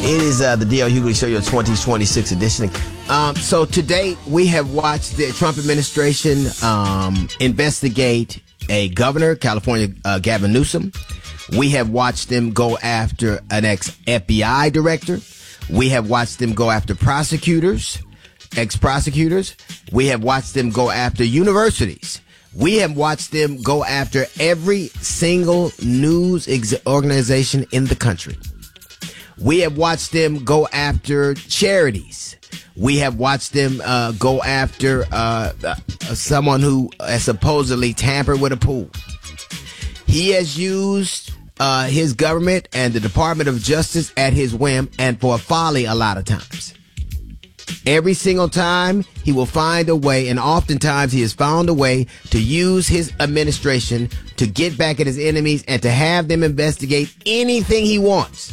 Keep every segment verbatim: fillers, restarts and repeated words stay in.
It is uh, the D L Hughley Show, your twenty twenty-six edition. Um, so today we have watched the Trump administration um, investigate a governor, California, uh, Gavin Newsom. We have watched them go after an ex-F B I director. We have watched them go after prosecutors, ex-prosecutors. We have watched them go after universities. We have watched them go after every single news ex- organization in the country. We have watched them go after charities. We have watched them uh, go after uh, uh, someone who has supposedly tampered with a pool. He has used uh, his government and the Department of Justice at his whim and for folly a lot of times. Every single time he will find a way, and oftentimes he has found a way to use his administration to get back at his enemies and to have them investigate anything he wants.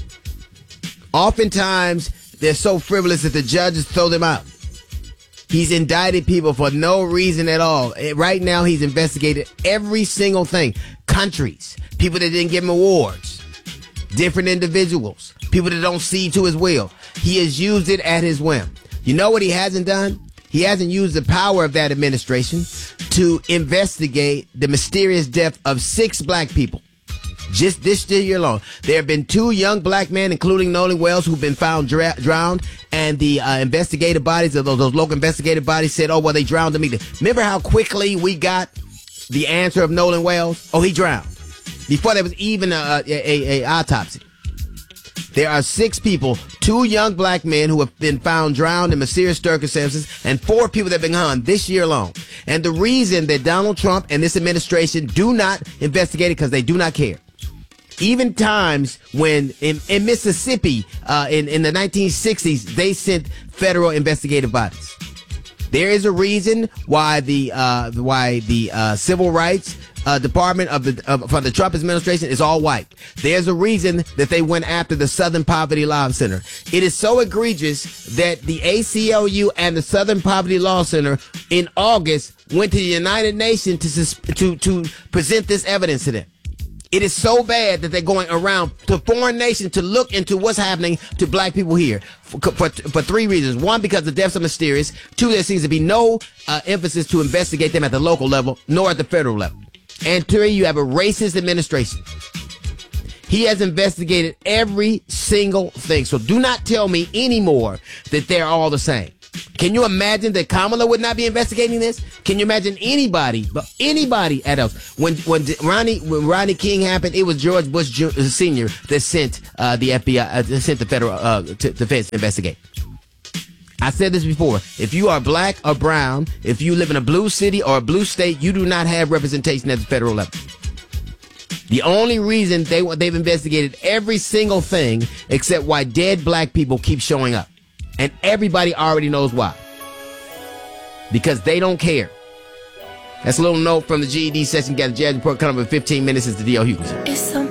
Oftentimes, they're so frivolous that the judges throw them out. He's indicted people for no reason at all. Right now, he's investigated every single thing. Countries, people that didn't give him awards, different individuals, people that don't see to his will. He has used it at his whim. You know what he hasn't done? He hasn't used the power of that administration to investigate the mysterious death of six black people. Just this year alone, there have been two young black men, including Nolan Wells, who've been found dra- drowned. And the uh, investigative bodies, of those, those local investigative bodies, said, "Oh, well, they drowned immediately." Remember how quickly we got the answer of Nolan Wells? Oh, he drowned before there was even a, a, a, a autopsy. There are six people, two young black men who have been found drowned in mysterious circumstances, and four people that have been hung this year alone. And the reason that Donald Trump and this administration do not investigate it because they do not care. Even times when in, in Mississippi, uh, in, in the nineteen sixties, they sent federal investigative bodies. There is a reason why the uh, why the uh, civil rights uh, department of the of, for the Trump administration is all white. There's a reason that they went after the Southern Poverty Law Center. It is so egregious that the A C L U and the Southern Poverty Law Center in August went to the United Nations to to to present this evidence to them. It is so bad that they're going around to foreign nations to look into what's happening to black people here for, for, for three reasons. One, because the deaths are mysterious. Two, there seems to be no uh, emphasis to investigate them at the local level, nor at the federal level. And three, you have a racist administration. He has investigated every single thing. So do not tell me anymore that they're all the same. Can you imagine that Kamala would not be investigating this? Can you imagine anybody, but anybody at else? When when Ronnie when Rodney King happened, it was George Bush Senior that sent uh, the F B I, uh, sent the federal uh, to the feds to investigate. I said this before. If you are black or brown, if you live in a blue city or a blue state, you do not have representation at the federal level. The only reason they they've investigated every single thing except why dead black people keep showing up. And everybody already knows why. Because they don't care. That's a little note from the G E D session. Got the Jazz Report coming up in fifteen minutes. It's the D L Hughley Show.